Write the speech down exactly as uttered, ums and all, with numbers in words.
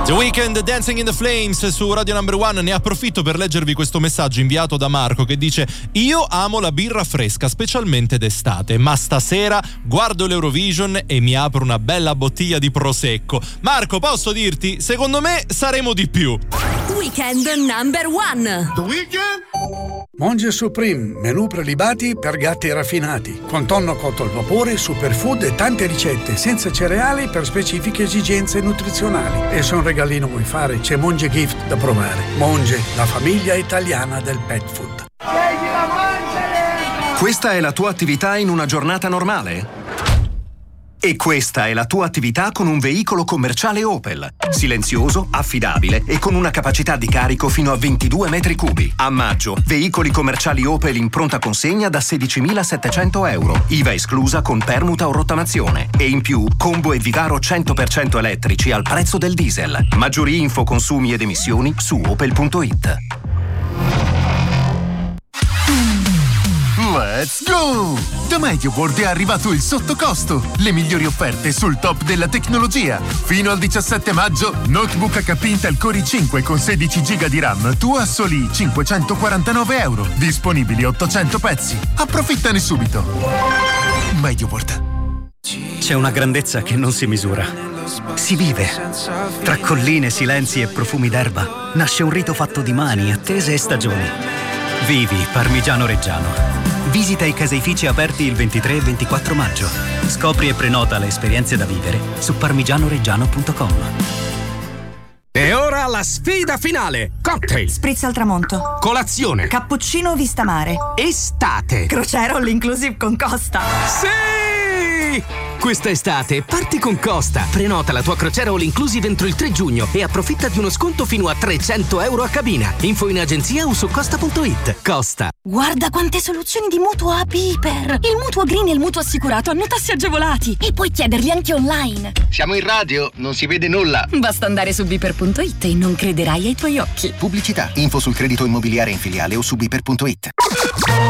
The Weeknd, Dancing in the Flames su Radio Number One. Ne approfitto per leggervi questo messaggio inviato da Marco che dice: io amo la birra fresca, specialmente d'estate, ma stasera guardo l'Eurovision e mi apro una bella bottiglia di prosecco. Marco, posso dirti, secondo me saremo di più. Weekend Number One. The Weeknd? Monge Supreme, menù prelibati per gatti raffinati, con tonno cotto al vapore, superfood e tante ricette senza cereali per specifiche esigenze nutrizionali. E se un regalino vuoi fare, c'è Monge Gift da provare. Monge, la famiglia italiana del pet food. Questa è la tua attività in una giornata normale? E questa è la tua attività con un veicolo commerciale Opel. Silenzioso, affidabile e con una capacità di carico fino a ventidue metri cubi. A maggio, veicoli commerciali Opel in pronta consegna da sedicimilasettecento euro. I V A esclusa con permuta o rottamazione. E in più, combo e Vivaro cento per cento elettrici al prezzo del diesel. Maggiori info, consumi ed emissioni su opel punto it. Let's go! Da MediaWorld è arrivato il sottocosto, le migliori offerte sul top della tecnologia. Fino al diciassette maggio, notebook H P Intel Core i cinque con sedici giga di RAM, tu a soli cinquecentoquarantanove euro. Disponibili ottocento pezzi. Approfittane subito. MediaWorld. C'è una grandezza che non si misura. Si vive. Tra colline, silenzi e profumi d'erba nasce un rito fatto di mani, attese e stagioni. Vivi Parmigiano Reggiano. Visita i caseifici aperti il ventitré e ventiquattro maggio. Scopri e prenota le esperienze da vivere su parmigianoreggiano punto com. E ora la sfida finale. Cocktail, spritz al tramonto, colazione, cappuccino vista mare, estate, crociera all inclusive con Costa. Sì! Questa estate parti con Costa. Prenota la tua crociera all inclusive entro il tre giugno e approfitta di uno sconto fino a trecento euro a cabina. Info in agenzia o su costa punto it. Costa. Guarda quante soluzioni di mutuo a Piper. Il mutuo green e il mutuo assicurato hanno tassi agevolati e puoi chiederli anche online. Siamo in radio, non si vede nulla. Basta andare su biper punto it e non crederai ai tuoi occhi. Pubblicità. Info sul credito immobiliare in filiale o su biper punto it.